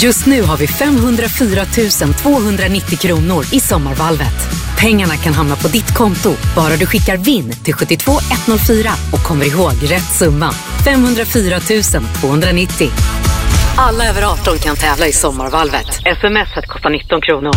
Just nu har vi 504 290 kronor i sommarvalvet. Pengarna kan hamna på ditt konto, bara du skickar VIN till 72104 och kommer ihåg rätt summa. 504 290. Alla över 18 kan tävla i sommarvalvet. SMS kostar 19 kronor.